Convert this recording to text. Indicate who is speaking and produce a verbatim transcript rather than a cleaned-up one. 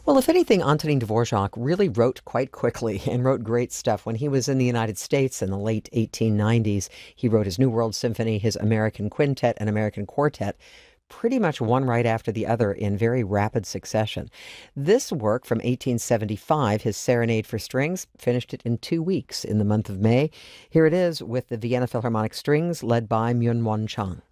Speaker 1: Well, if anything, Antonin Dvorak really wrote quite quickly and wrote great stuff. When he was in the United States in the late eighteen nineties, he wrote his New World Symphony, his American Quintet, and American Quartet, pretty much one right after the other in very rapid succession. This work from eighteen seventy-five, his Serenade for Strings, finished it in two weeks in the month of May. Here it is with the Vienna Philharmonic Strings led by Myung-Whun Chung.